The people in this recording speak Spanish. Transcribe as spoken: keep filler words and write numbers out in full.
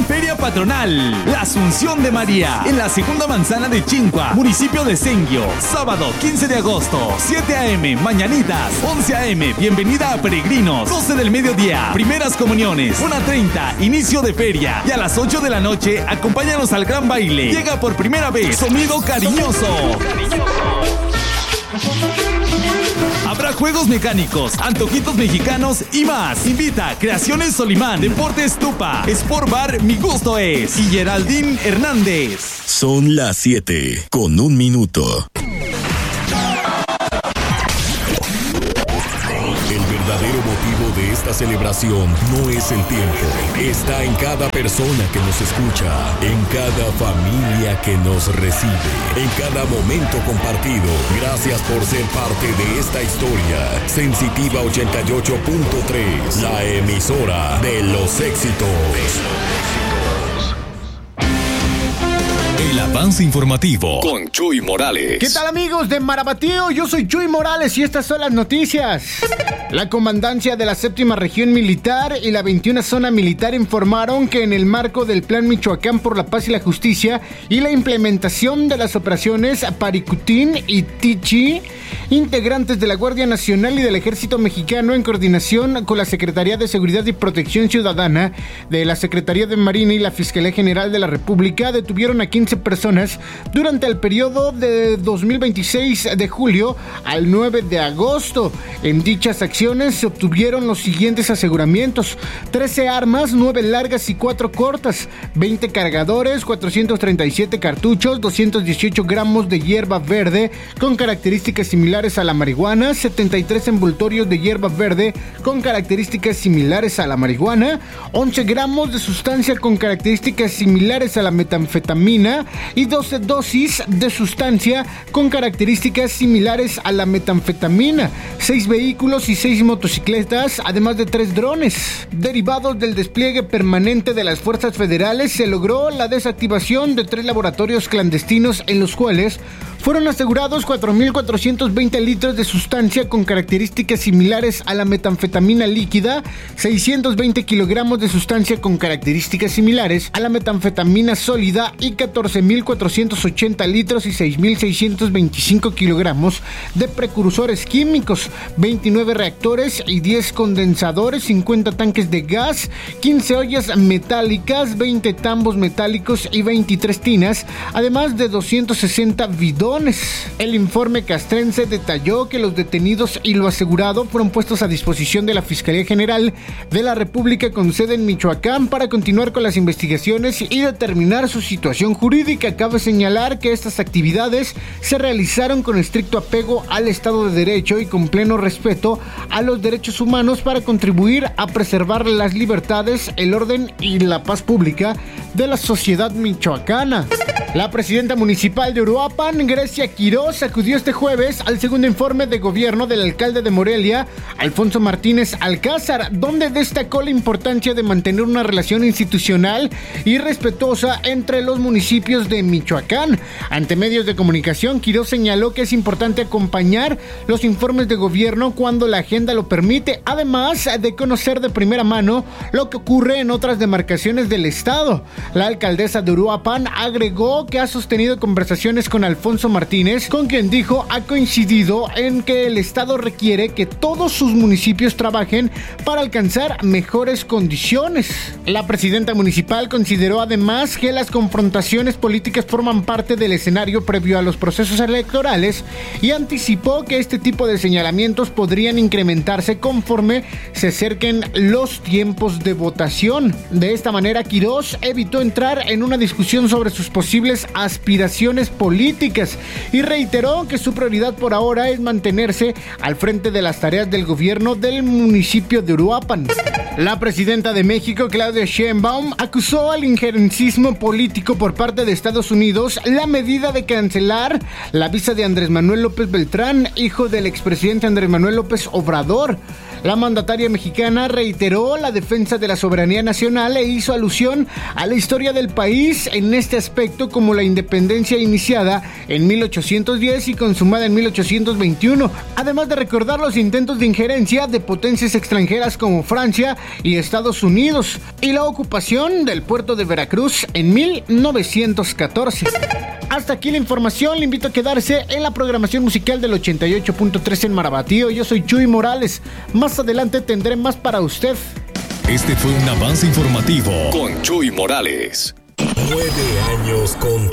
Feria Patronal, la Asunción de María, en la segunda manzana de Chincua, municipio de Senguio. Sábado quince de agosto, siete a eme, mañanitas, once a eme, bienvenida a peregrinos, doce del mediodía, primeras comuniones, una treinta, inicio de feria, y a las ocho de la noche, acompáñanos al gran baile. Llega por primera vez Sonido Cariñoso. Habrá juegos mecánicos, antojitos mexicanos y más. Invita Creaciones Solimán, Deportes Tupa, Sport Bar Mi Gusto Es y Geraldine Hernández. Son las siete con un minuto. El verdadero motivo de esta celebración no es el tiempo. Está en cada persona que nos escucha, en cada familia que nos recibe, en cada momento compartido. Gracias por ser parte de esta historia. Sensitiva ochenta y ocho punto tres, la emisora de los éxitos. El avance informativo con Chuy Morales. ¿Qué tal, amigos de Marabatío? Yo soy Chuy Morales y estas son las noticias. La comandancia de la séptima región militar y la veintiuna zona militar informaron que en el marco del Plan Michoacán por la Paz y la Justicia y la implementación de las operaciones Paricutín y Tichi, integrantes de la Guardia Nacional y del Ejército Mexicano, en coordinación con la Secretaría de Seguridad y Protección Ciudadana de la Secretaría de Marina y la Fiscalía General de la República, detuvieron a quince personas durante el periodo de dos mil veintiséis de julio al nueve de agosto. En dichas acciones se obtuvieron los siguientes aseguramientos: trece armas, nueve largas y cuatro cortas, veinte cargadores, cuatrocientos treinta y siete cartuchos, doscientos dieciocho gramos de hierba verde con características similares a la marihuana, setenta y tres envoltorios de hierba verde con características similares a la marihuana, once gramos de sustancia con características similares a la metanfetamina y doce dosis de sustancia con características similares a la metanfetamina, seis vehículos y seis motocicletas, además de tres drones. Derivados del despliegue permanente de las fuerzas federales, se logró la desactivación de tres laboratorios clandestinos en los cuales fueron asegurados cuatro mil cuatrocientos veinte litros de sustancia con características similares a la metanfetamina líquida, seiscientos veinte kilogramos de sustancia con características similares a la metanfetamina sólida y catorce mil cuatrocientos ochenta litros y seis mil seiscientos veinticinco kilogramos de precursores químicos, veintinueve reactores y diez condensadores, cincuenta tanques de gas, quince ollas metálicas, veinte tambos metálicos y veintitrés tinas, además de doscientos sesenta bidones. El informe castrense detalló que los detenidos y lo asegurado fueron puestos a disposición de la Fiscalía General de la República con sede en Michoacán para continuar con las investigaciones y determinar su situación jurídica. Cabe señalar que estas actividades se realizaron con estricto apego al Estado de Derecho y con pleno respeto a los derechos humanos para contribuir a preservar las libertades, el orden y la paz pública de la sociedad michoacana. La presidenta municipal de Uruapan, Grecia Quiroz, acudió este jueves al segundo informe de gobierno del alcalde de Morelia, Alfonso Martínez Alcázar, donde destacó la importancia de mantener una relación institucional y respetuosa entre los municipios de Michoacán. Ante medios de comunicación, Quiroz señaló que es importante acompañar los informes de gobierno cuando la agenda lo permite, además de conocer de primera mano lo que ocurre en otras demarcaciones del estado. La alcaldesa de Uruapan agregó que ha sostenido conversaciones con Alfonso Martínez, con quien dijo ha coincidido en que el estado requiere que todos sus municipios trabajen para alcanzar mejores condiciones. La presidenta municipal consideró además que las confrontaciones políticas forman parte del escenario previo a los procesos electorales y anticipó que este tipo de señalamientos podrían incrementarse conforme se acerquen los tiempos de votación. De esta manera, Quiroz evitó entrar en una discusión sobre sus posibles aspiraciones políticas y reiteró que su prioridad por ahora es mantenerse al frente de las tareas del gobierno del municipio de Uruapan. La presidenta de México, Claudia Sheinbaum, acusó al injerencismo político por parte de Estados Unidos la medida de cancelar la visa de Andrés Manuel López Beltrán, hijo del expresidente Andrés Manuel López Obrador. La mandataria mexicana reiteró la defensa de la soberanía nacional e hizo alusión a la historia del país en este aspecto, como la independencia iniciada en mil ochocientos diez y consumada en mil ochocientos veintiuno, además de recordar los intentos de injerencia de potencias extranjeras como Francia y Estados Unidos y la ocupación del puerto de Veracruz en mil novecientos catorce. Hasta aquí la información, le invito a quedarse en la programación musical del ochenta y ocho punto tres en Marabatío. Yo soy Chuy Morales, más adelante tendré más para usted. Este fue un avance informativo con Chuy Morales. Nueve años con